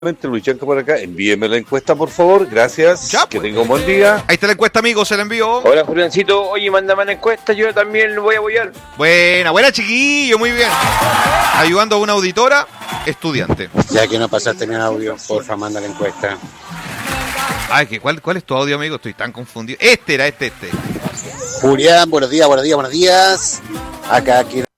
Luichenko por acá, envíeme la encuesta por favor, gracias, ya, que tenga un buen día. Ahí está la encuesta, amigos, se la envío. Hola Juliancito, oye, mándame la encuesta, yo también voy a apoyar. Buena chiquillo, muy bien. Ayudando a una auditora, estudiante. Ya que no pasaste mi audio, porfa, manda la encuesta. Ay, ¿cuál es tu audio, amigo? Estoy tan confundido. Este. Julián, buenos días. Acá aquí